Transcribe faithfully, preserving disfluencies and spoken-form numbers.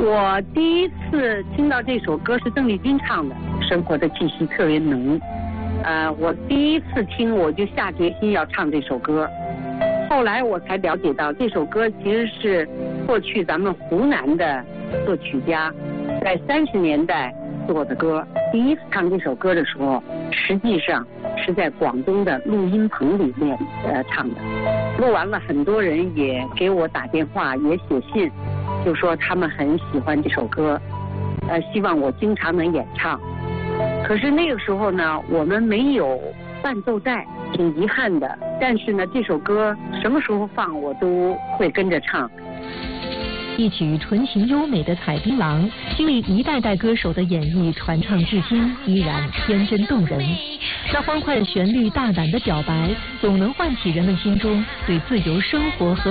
我第一次听到这首歌是邓丽君唱的，生活的气息特别浓。呃，我第一次听我就下决心要唱这首歌。后来我才了解到，这首歌其实是过去咱们湖南的作曲家在三十年代做的歌。第一次唱这首歌的时候，实际上是在广东的录音棚里面呃唱的。录完了，很多人也给我打电话，也写信，就说他们很喜欢这首歌，呃，希望我经常能演唱。可是那个时候呢，我们没有伴奏带，挺遗憾的。但是呢，这首歌什么时候放，我都会跟着唱。 一曲纯情优美的《采槟榔》，经历一代代歌手的演绎，传唱至今依然天真动人。那欢快的旋律、大胆的表白，总能唤起人们心中对自由生活和